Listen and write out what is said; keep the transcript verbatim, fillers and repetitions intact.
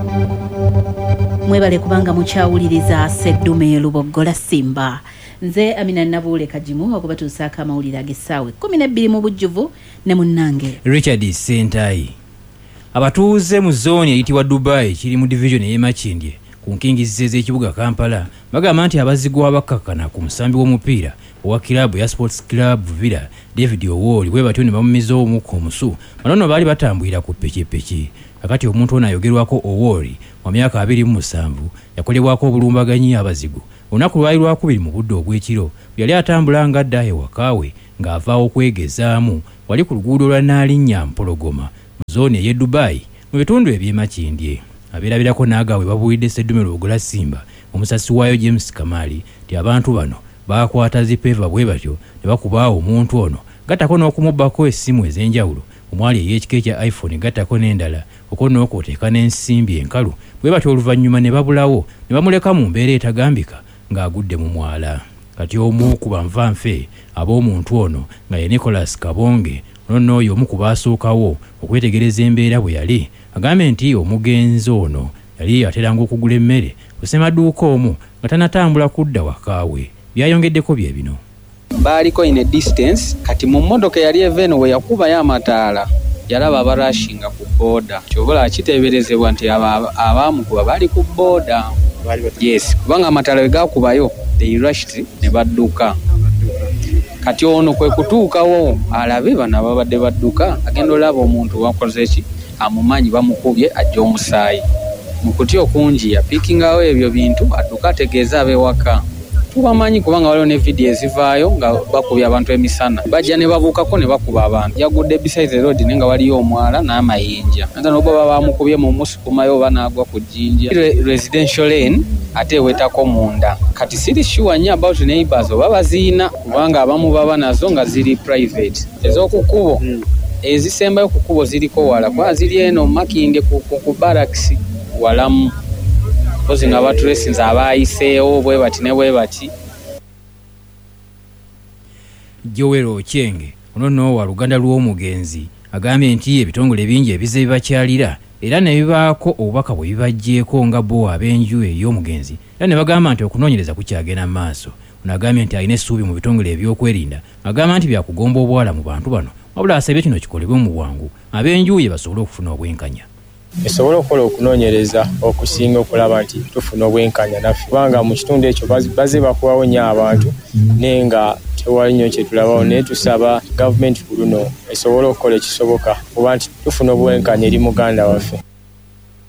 Mwebale kubanga mukyawuliriza Sseddume Luboggola Simba. Nze Amina Nabuule Kajimu okubatuusaako amawulire ag'essaawa kkumi n'ebbiri mu bujjuvu ne munnange Richard Sentayi. Abatuuze mu zooni eyitibwa Dubai kiri mu division y'e Makindye ku nkingizzi z'ekibuga Kampala bagamba nti abazigu abakkakkana ku musambi w'omupiira owa kilabu ya Sports Club Villa David Owori bwe batyo ne bamumiza omukka omusu bano baali batambulira ku ppikipiki. Akati omuntu ono ayogerwako Owori wa myaka abiri mu musanvu yakolebwako obulumbaganyi abazigu olunaku lwali lwakubiri mu budde obw'ekiro yali atambula nga adda ewakaawe ng'avaawo okwegezaamu wali ku luguudo lwa Naalinnya Mpologoma mu zooni ey'e Dubai mu bitundu eby'e Makindye. Abeerabirako n'agaawe babuulidde Sseddume Luboggola Simba omusasi waayo James Kamali nti abantu bano baakwata zipeeva bwe batyo ne bakubaawo omuntu ono gattako n'okumubbako essimu ez'enjawulo omwali ey'ekika ekya iPhone gattako n'endala okono okwoteeka n'ensimbi enkalu bwe batyo oluvannyuma ne babulawo ne bamuleka mu mbeera etagambika ng'agudde mu mwala. Kati omu ku banvanfe ab'omuntu ono nga ye Nicholas Kabonge ono oyo omu ku baasookawo okwetegereza embeera bwe yali agambye nti omugenzi ono yali ateranga okugula emmere ku ssemaduuka omu nga tanatambula kudda wakaawe. Byayongeddeko bye bino. Baaliko in a distance kati mu mmotoka yali eveno we yakubayo amataala yalaba abarashinga ku booda kyobola akiteeberezebwa nti abaamukuba baali ku booda. Yes, kubanga amataala we gaakubayo they rushed ne badduka. Kati ono kwe kutuukawo alabe bano ababadde badduka agenda olaba omuntu wakoze ki amumanyi bamukubye ajja omusaayi mu kutya okungi yapikingawo ebyo bintu adduka ategeeza ab'ewaka. Tubamanyi kubanga waliwo ne vidiyo ezivaayo nga bakubye abantu emisana bajja ne babuukako ne bakuba abantu. Yagudde beside the road nenga waliyo omwala n'amayinja nga nobo baba bamukubye mu musikumayo oba n'agwa ku jjinja. Residential lane ate ewetako munda. Kati siri sure nnyo about neighbors oba baziina kubanga abamu baba nazo nga ziri private. Ez'okukubo hmm. ezisembayo ku kubo ziriko wala kwa ziri eno Makindye ku, ku, ku barracks walamu kozi nga batulesinza abaayiseewo bwe bati ne bwe bati. Joel Okyenge ono nno wa Luganda lw'omugenzi agambye nti ebitongole bingi ebize bibakyalira era ne bibaako obubaka bwe bibajjeeko nga bo ab'enju ey'omugenzi era ne bagamba nti okunoonyereza kukyagenda mu maaso. Ono agambye nti alina essuubi mu bitongole ebyokwerinda agamba nti byakugomba obwala mu bantu bano wabula asabye kino kikolebwe mu bwangu ab'enju ye basobole okufuna obwenkanya. Esobola okukola okunoonyereza okusinga okulaba nti tufuna obwenkanya naffe kubanga mu kitundu ekyo baze bakubawo nnyo abantu naye nga tewali nnyo kyetulabawo naye tusaba gavumenti ku luno esobole okukola ekisoboka kuba nti tufuna obwenkanya eri muganda waffe.